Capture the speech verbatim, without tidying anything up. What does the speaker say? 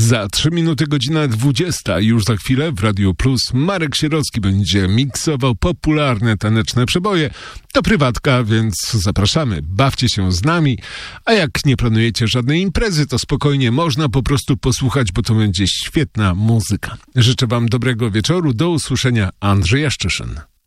Za trzy minuty godzina dwudziesta. Już za chwilę w Radiu Plus Marek Sierocki będzie miksował popularne taneczne przeboje. To prywatka, więc zapraszamy. Bawcie się z nami. A jak nie planujecie żadnej imprezy, to spokojnie można po prostu posłuchać, bo to będzie świetna muzyka. Życzę wam dobrego wieczoru. Do usłyszenia. Andrzej Jaszczyszyn.